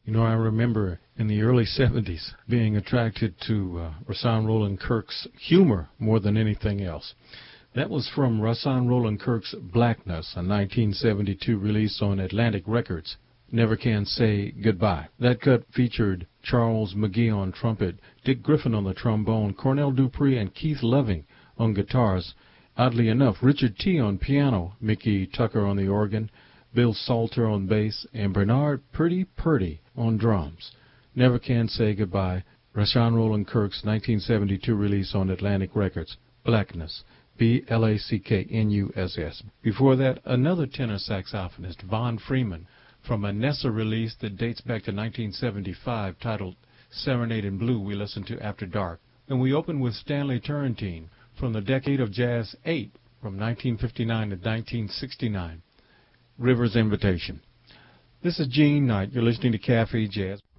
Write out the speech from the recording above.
I remember in the early 70s being attracted to Rahsaan Roland Kirk's humor more than anything else. That was from Rahsaan Roland Kirk's Blackness, a 1972 release on Atlantic Records. Never Can Say Goodbye. That cut featured Charles McGee on trumpet, Dick Griffin on the trombone, Cornell Dupree and Keith Loving on guitars. Oddly enough, Richard T. on piano, Mickey Tucker on the organ, Bill Salter on bass, and Bernard Purdy Purdy on drums. Never Can Say Goodbye, Rahsaan Roland Kirk's 1972 release on Atlantic Records, Blackness, Blacknuss. Before that, another tenor saxophonist, Von Freeman, from a Nessa release that dates back to 1975 titled Serenade in Blue, we listened to After Dark. And we opened with Stanley Turrentine from the Decade of Jazz 8 from 1959 to 1969. River's Invitation. This is Gene Knight. You're listening to Cafe Jazz.